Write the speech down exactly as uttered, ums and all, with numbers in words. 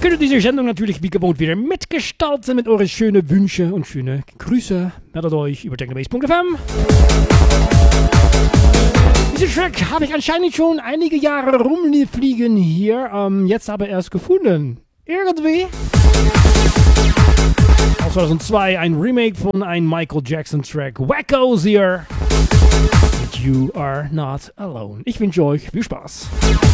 könnt ihr diese Sendung natürlich wie gewohnt wieder mitgestalten mit euren schönen Wünschen und schönen Grüße. Meldet euch über technobase punkt f m. Diesen Track habe ich anscheinend schon einige Jahre rumfliegen hier, ähm, jetzt aber erst gefunden. Irgendwie. Aus zweitausendzwei ein Remake von einem Michael Jackson Track, Wackos hier. You are not alone. Ich wünsche euch viel Spaß.